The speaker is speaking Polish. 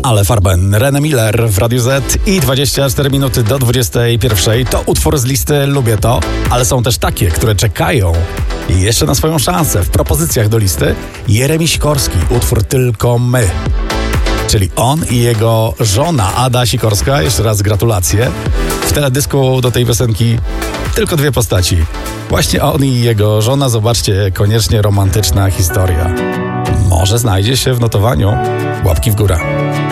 Ale Farben, René Miller w Radiu Z i 24 minuty do 21. To utwór z listy Lubię To, ale są też takie, które czekają jeszcze na swoją szansę. W propozycjach do listy Jeremi Sikorski, utwór Tylko My. Czyli on i jego żona Ada Sikorska, jeszcze raz gratulacje. W teledysku do tej piosenki tylko dwie postaci. Właśnie on i jego żona, zobaczcie, koniecznie romantyczna historia. Może znajdzie się w notowaniu. Łapki w górę.